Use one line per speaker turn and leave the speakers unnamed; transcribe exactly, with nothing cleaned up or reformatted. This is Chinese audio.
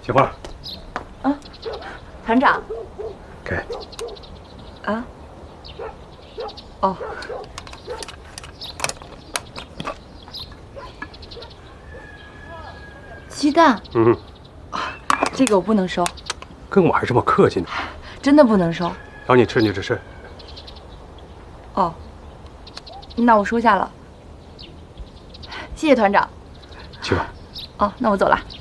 媳妇儿。
啊，团长。
给。
啊。哦。鸡蛋。
嗯。
啊，这个我不能收。
跟我还这么客气呢。
真的不能收。
让你吃你就吃。
哦。那我收下了。谢谢团长。
去吧。
哦，那我走了。